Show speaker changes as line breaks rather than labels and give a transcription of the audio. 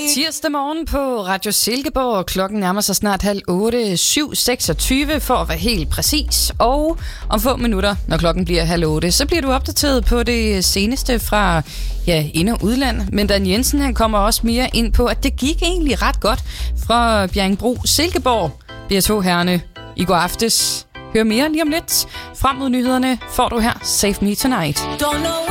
Tirsdag morgen på Radio Silkeborg. Klokken nærmer sig snart 7:30, 7:26 for at være helt præcis. Og om få minutter, når klokken bliver 7:30, så bliver du opdateret på det seneste fra ind- og udland. Men Dan Jensen, han kommer også mere ind på, at det gik egentlig ret godt fra Bjerringbro Silkeborg. BR2-herrene i går aftes. Hør mere lige om lidt. Frem mod nyhederne får du her Save Me Tonight. Don't know